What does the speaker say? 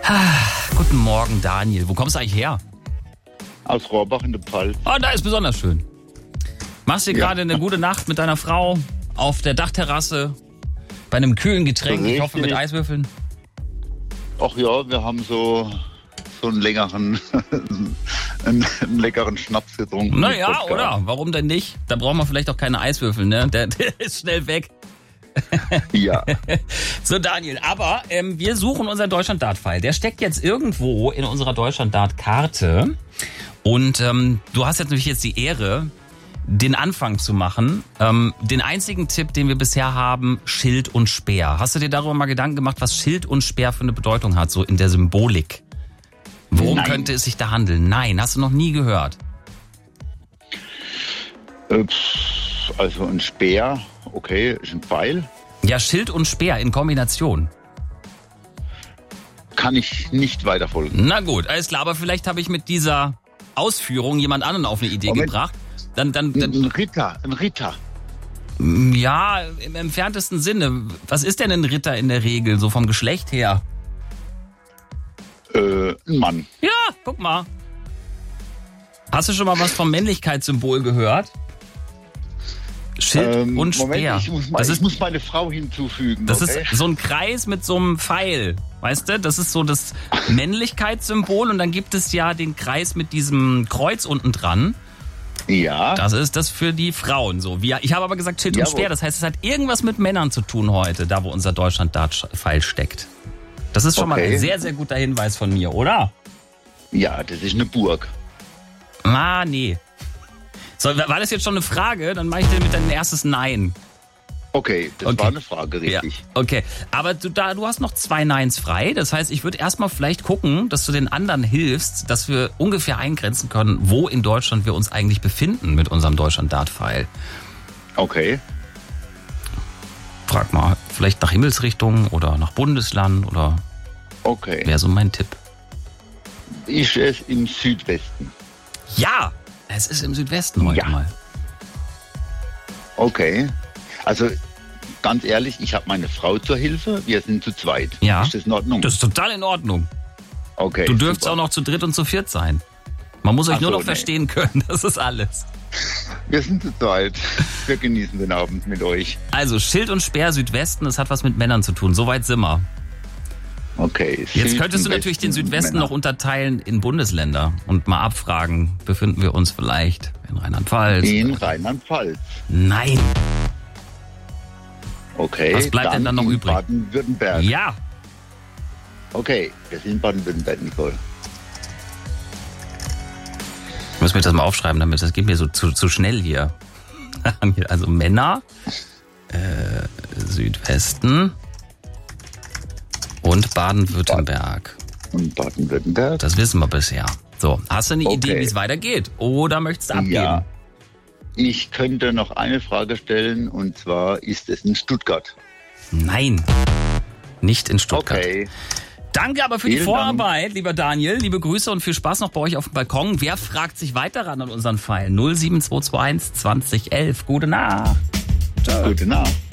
Guten Morgen, Daniel. Wo kommst du eigentlich her? Aus Rohrbach in der Pfalz. Oh, da ist besonders schön. Machst dir gerade eine gute Nacht mit deiner Frau auf der Dachterrasse bei einem kühlen Getränk, ich hoffe mit Eiswürfeln? Ach ja, wir haben so einen leckeren Schnaps getrunken. Naja, oder? Warum denn nicht? Da brauchen wir vielleicht auch keine Eiswürfel, ne? Der ist schnell weg. Ja. So, Daniel, aber wir suchen unseren Deutschland-Dart-File. Der steckt jetzt irgendwo in unserer Deutschland-Dart-Karte. Und du hast jetzt natürlich die Ehre, den Anfang zu machen. Den einzigen Tipp, den wir bisher haben, Schild und Speer. Hast du dir darüber mal Gedanken gemacht, was Schild und Speer für eine Bedeutung hat, so in der Symbolik? Worum könnte es sich da handeln? Nein, hast du noch nie gehört. Also ein Speer, okay, ist ein Pfeil. Ja, Schild und Speer in Kombination. Kann ich nicht weiter folgen. Na gut, alles klar, aber vielleicht habe ich mit dieser Ausführung jemand anderen auf eine Idee gebracht. Dann ein Ritter. Ja, im entferntesten Sinne. Was ist denn ein Ritter in der Regel, so vom Geschlecht her? Ein Mann. Ja, guck mal. Hast du schon mal was vom Männlichkeitssymbol gehört? Schild und Speer. Moment, ich muss meine Frau hinzufügen. Das ist so ein Kreis mit so einem Pfeil. Weißt du, das ist so das Männlichkeitssymbol und dann gibt es ja den Kreis mit diesem Kreuz unten dran. Ja. Das ist das für die Frauen so. Ich habe aber gesagt Schild und Speer, das heißt, es hat irgendwas mit Männern zu tun heute, da wo unser Deutschland-Dart-File steckt. Das ist schon mal ein sehr, sehr guter Hinweis von mir, oder? Ja, das ist eine Burg. Ah, nee. So, war das jetzt schon eine Frage? Dann mache ich dir mit deinem erstes Nein. Okay, das war eine Frage, richtig. Ja, okay, aber du hast noch 2 Neins frei. Das heißt, ich würde erstmal vielleicht gucken, dass du den anderen hilfst, dass wir ungefähr eingrenzen können, wo in Deutschland wir uns eigentlich befinden mit unserem Deutschland-Dart-File. Okay. Frag mal, vielleicht nach Himmelsrichtung oder nach Bundesland oder... Okay. Wäre so mein Tipp. Ist es im Südwesten? Ja, es ist im Südwesten heute mal. Okay. Also, ganz ehrlich, ich habe meine Frau zur Hilfe. Wir sind zu zweit. Ja. Ist das in Ordnung? Das ist total in Ordnung. Okay. Du dürftest auch noch zu dritt und zu viert sein. Man muss euch nur noch verstehen können. Das ist alles. Wir sind zu zweit. Wir genießen den Abend mit euch. Also, Schild und Speer Südwesten, das hat was mit Männern zu tun. Soweit sind wir. Okay. Jetzt könntest du natürlich den Südwesten noch unterteilen in Bundesländer und mal abfragen, befinden wir uns vielleicht in Rheinland-Pfalz? In Rheinland-Pfalz. Nein. Okay. Was bleibt denn dann noch übrig? Baden-Württemberg. Ja. Okay, wir sind in Baden-Württemberg, Nicole. Ich muss mir das mal aufschreiben, damit das geht mir so zu schnell hier. Also Männer, Südwesten und Baden-Württemberg. Und Baden-Württemberg? Das wissen wir bisher. So, hast du eine Idee, wie es weitergeht? Oder möchtest du abgeben? Ja. Ich könnte noch eine Frage stellen, und zwar, ist es in Stuttgart? Nein, nicht in Stuttgart. Okay. Danke aber für die Vorarbeit, lieber Daniel. Liebe Grüße und viel Spaß noch bei euch auf dem Balkon. Wer fragt sich weiter ran an unseren Pfeil? 07221 2011. Gute Nacht. Ciao. Gute Nacht.